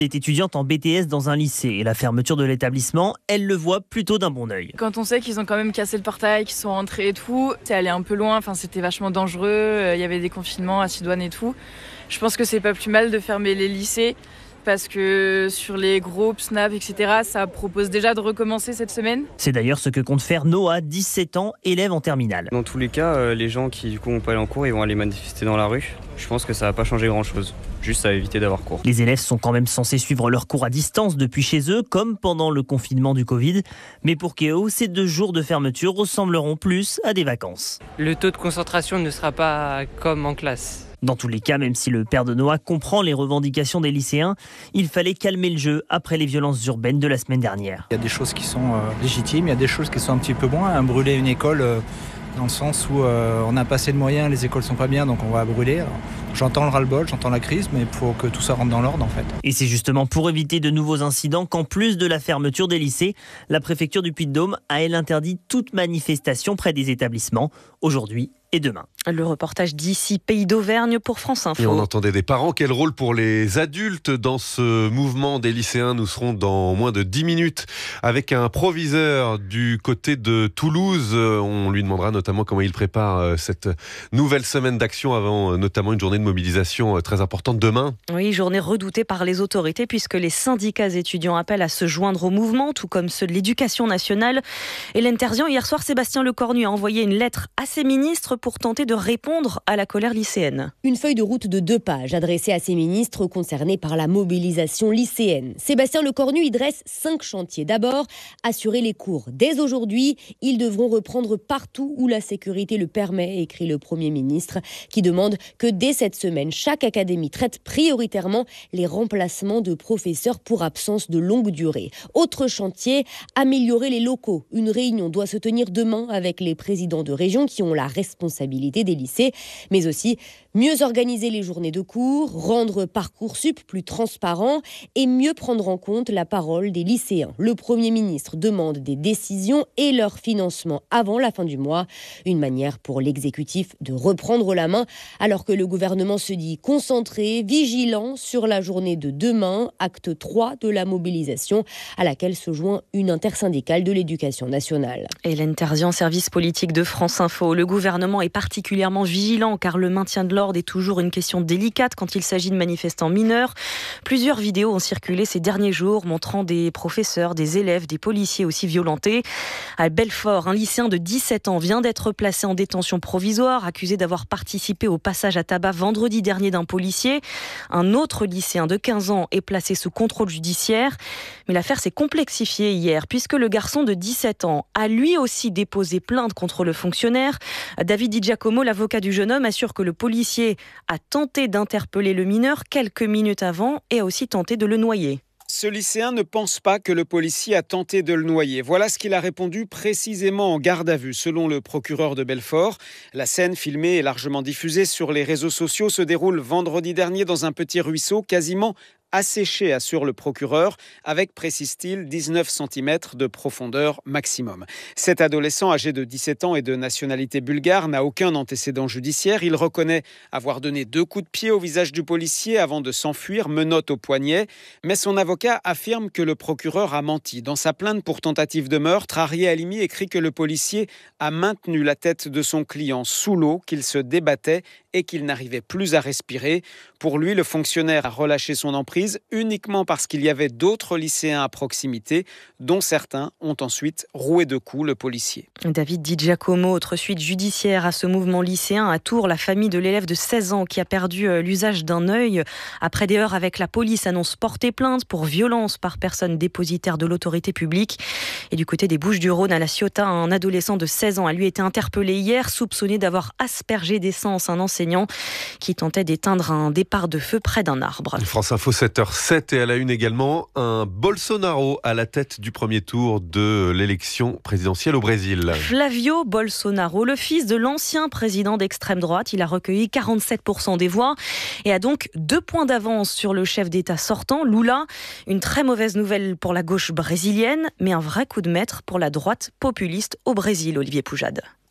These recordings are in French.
Elle est étudiante en BTS dans un lycée et la fermeture de l'établissement, elle le voit plutôt d'un bon œil. Quand on sait qu'ils ont quand même cassé le portail, qu'ils sont rentrés et tout, c'est allé un peu loin, c'était vachement dangereux, il y avait des confinements à Sidoine et tout. Je pense que c'est pas plus mal de fermer les lycées parce que sur les groupes, Snap, etc., ça propose déjà de recommencer cette semaine. C'est d'ailleurs ce que compte faire Noah, 17 ans, élève en terminale. Dans tous les cas, les gens qui vont pas aller en cours, ils vont aller manifester dans la rue. Je pense que ça va pas changer grand-chose, juste à éviter d'avoir cours. Les élèves sont quand même censés suivre leurs cours à distance depuis chez eux, comme pendant le confinement du Covid. Mais pour Kéo, ces 2 jours de fermeture ressembleront plus à des vacances. Le taux de concentration ne sera pas comme en classe. Dans tous les cas, même si le père de Noah comprend les revendications des lycéens, il fallait calmer le jeu après les violences urbaines de la semaine dernière. Il y a des choses qui sont légitimes, il y a des choses qui sont un petit peu moins. Brûler une école dans le sens où on n'a pas assez de moyens, les écoles sont pas bien, donc on va brûler. Alors, j'entends le ras-le-bol, j'entends la crise, mais il faut que tout ça rentre dans l'ordre en fait. Et c'est justement pour éviter de nouveaux incidents qu'en plus de la fermeture des lycées, la préfecture du Puy-de-Dôme a elle interdit toute manifestation près des établissements, aujourd'hui et demain. Le reportage d'ici Pays d'Auvergne pour France Info. Et on entendait des parents. Quel rôle pour les adultes dans ce mouvement des lycéens? Nous serons dans moins de 10 minutes avec un proviseur du côté de Toulouse. On lui demandera notamment comment il prépare cette nouvelle semaine d'action avant notamment une journée de mobilisation très importante demain. Oui, journée redoutée par les autorités puisque les syndicats étudiants appellent à se joindre au mouvement, tout comme ceux de l'Éducation nationale. Hélène Terzian, hier soir, Sébastien Lecornu a envoyé une lettre à ses ministres pour tenter de répondre à la colère lycéenne. Une feuille de route de 2 pages adressée à ses ministres concernés par la mobilisation lycéenne. Sébastien Lecornu y dresse 5 chantiers. D'abord, assurer les cours. Dès aujourd'hui, ils devront reprendre partout où la sécurité le permet, écrit le Premier ministre, qui demande que dès cette semaine, chaque académie traite prioritairement les remplacements de professeurs pour absence de longue durée. Autre chantier, améliorer les locaux. Une réunion doit se tenir demain avec les présidents de région qui ont la responsabilité des lycées, mais aussi mieux organiser les journées de cours, rendre Parcoursup plus transparent et mieux prendre en compte la parole des lycéens. Le Premier ministre demande des décisions et leur financement avant la fin du mois. Une manière pour l'exécutif de reprendre la main alors que le gouvernement se dit concentré, vigilant sur la journée de demain, acte 3 de la mobilisation à laquelle se joint une intersyndicale de l'Éducation nationale. Hélène Terzian, service politique de France Info. Le gouvernement est particulièrement vigilant car le maintien de l'ordre est toujours une question délicate quand il s'agit de manifestants mineurs. Plusieurs vidéos ont circulé ces derniers jours montrant des professeurs, des élèves, des policiers aussi violentés. À Belfort, un lycéen de 17 ans vient d'être placé en détention provisoire, accusé d'avoir participé au passage à tabac vendredi dernier d'un policier. Un autre lycéen de 15 ans est placé sous contrôle judiciaire. Mais l'affaire s'est complexifiée hier puisque le garçon de 17 ans a lui aussi déposé plainte contre le fonctionnaire. David Di Giacomo, l'avocat du jeune homme, assure que le policier a tenté d'interpeller le mineur quelques minutes avant et a aussi tenté de le noyer. Ce lycéen ne pense pas que le policier a tenté de le noyer. Voilà ce qu'il a répondu précisément en garde à vue. Selon le procureur de Belfort, la scène filmée et largement diffusée sur les réseaux sociaux se déroule vendredi dernier dans un petit ruisseau quasiment asséché, assure le procureur, avec, précise-t-il, 19 cm de profondeur maximum. Cet adolescent âgé de 17 ans et de nationalité bulgare n'a aucun antécédent judiciaire. Il reconnaît avoir donné 2 coups de pied au visage du policier avant de s'enfuir, menottes au poignet. Mais son avocat affirme que le procureur a menti. Dans sa plainte pour tentative de meurtre, Arié Halimi écrit que le policier a maintenu la tête de son client sous l'eau, qu'il se débattait et qu'il n'arrivait plus à respirer. Pour lui, le fonctionnaire a relâché son emprise uniquement parce qu'il y avait d'autres lycéens à proximité, dont certains ont ensuite roué de coups le policier. David Di Giacomo, autre suite judiciaire à ce mouvement lycéen. À Tours, la famille de l'élève de 16 ans qui a perdu l'usage d'un œil après des heurts avec la police annonce porter plainte pour violence par personne dépositaire de l'autorité publique. Et du côté des Bouches-du-Rhône, à La Ciotat, un adolescent de 16 ans a lui été interpellé hier, soupçonné d'avoir aspergé d'essence un enseignant qui tentait d'éteindre un départ de feu près d'un arbre. France Info 7h07 et à la une également, un Bolsonaro à la tête du premier tour de l'élection présidentielle au Brésil. Flavio Bolsonaro, le fils de l'ancien président d'extrême droite, il a recueilli 47% des voix et a donc 2 points d'avance sur le chef d'État sortant, Lula. Une très mauvaise nouvelle pour la gauche brésilienne, mais un vrai coup de maître pour la droite populiste au Brésil, Olivier Poujade.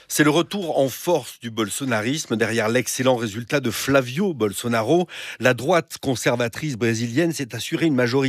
C'est le retour en force du bolsonarisme derrière l'excellent résultat de Flavio Bolsonaro. La droite conservatrice brésilienne s'est assurée une majorité